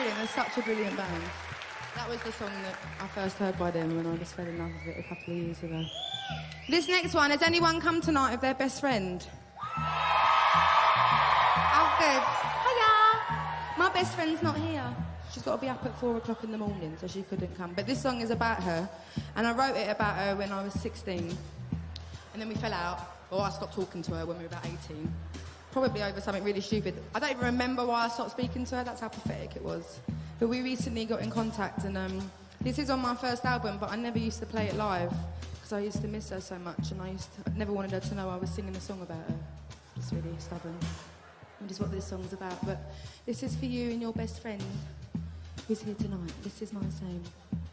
brilliant. They're such a brilliant band. That was the song that I first heard by them when I just fell in love with it a couple of years ago. This next one, has anyone come tonight with their best friend? Oh, good. Hiya. My best friend's not here. She's got to be up at 4 o'clock in the morning, so she couldn't come. But this song is about her, and I wrote it about her when I was 16. And then we fell out, or I stopped talking to her when we were about 18. Probably over something really stupid. I don't even remember why I stopped speaking to her. That's how pathetic it was. But we recently got in contact, and this is on my first album, but I never used to play it live because I used to miss her so much, and I never wanted her to know I was singing a song about her. It's really stubborn, which is what this song's about. But this is for you and your best friend who's here tonight. This is my same.